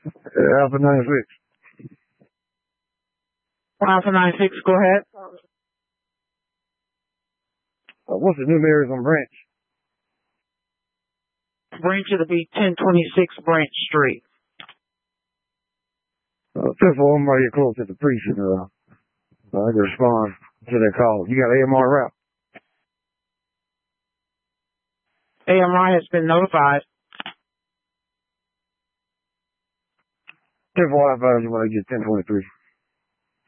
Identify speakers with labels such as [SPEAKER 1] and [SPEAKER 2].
[SPEAKER 1] Alpha 96.
[SPEAKER 2] Alpha 96, go ahead.
[SPEAKER 1] What's the new Marys on Branch?
[SPEAKER 2] Branch, it'll be 1026 Branch Street.
[SPEAKER 1] First of all, I'm right here close to the precinct. I can respond to that call. You got AMR route?
[SPEAKER 2] AMR has been notified.
[SPEAKER 1] 10-4 I advise you when I get 1023.